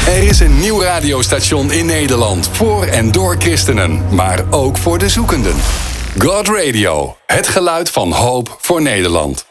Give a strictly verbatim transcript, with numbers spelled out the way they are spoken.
Er is een nieuw radiostation in Nederland. Voor en door christenen, maar ook voor de zoekenden. God Radio. Het geluid van hoop voor Nederland.